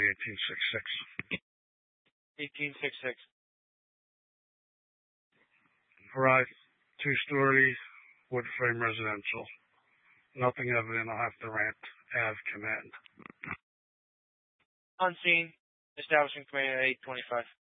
1866. 1866. Arrived, 2-story, wood frame residential. Nothing evident. I'll have to rent as command. On scene, establishing command at 8:25.